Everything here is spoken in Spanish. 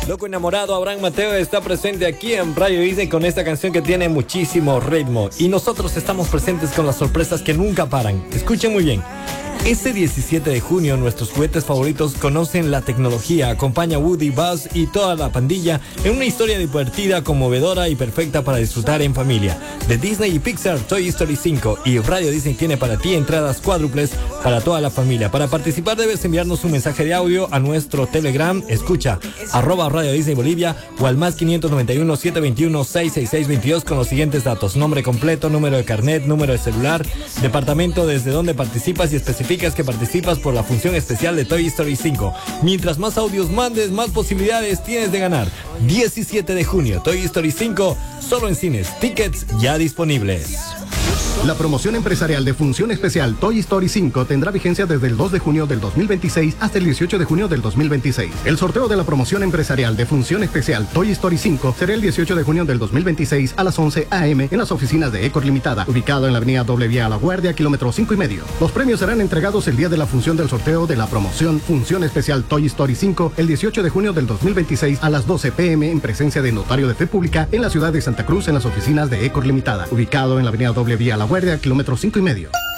Loco enamorado, Abraham Mateo está presente aquí en Radio Disney con esta canción que tiene muchísimo ritmo. Y nosotros estamos presentes con las sorpresas que nunca paran. Escuchen muy bien. Este 17 de junio nuestros juguetes favoritos conocen la tecnología. Acompaña a Woody, Buzz y toda la pandilla en una historia divertida, conmovedora y perfecta para disfrutar en familia. De Disney y Pixar, Toy Story 5 y Radio Disney tiene para ti entradas cuádruples para toda la familia. Para participar debes enviarnos un mensaje de audio a nuestro Telegram, escucha @Radio Disney Bolivia o al más 591 721 66622 con los siguientes datos: nombre completo, número de carnet, número de celular, departamento desde donde participas y especificas que participas por la función especial de Toy Story 5. Mientras más audios mandes, más posibilidades tienes de ganar. 17 de junio, Toy Story 5, solo en cines. Tickets ya disponibles. La promoción empresarial de Función Especial Toy Story 5 tendrá vigencia desde el 2 de junio del 2026 hasta el 18 de junio del 2026. El sorteo de la promoción empresarial de Función Especial Toy Story 5 será el 18 de junio del 2026 a las 11 a.m. en las oficinas de Ecor Limitada, ubicado en la avenida Doble Vía a La Guardia, kilómetro 5,5. Los premios serán entregados el día de la función del sorteo de la promoción Función Especial Toy Story 5 el 18 de junio del 2026 a las 12 p.m. en presencia de Notario de Fe Pública en la ciudad de Santa Cruz en las oficinas de Ecor Limitada, ubicado en la avenida Doble Vía a La Guardia, kilómetro 5,5.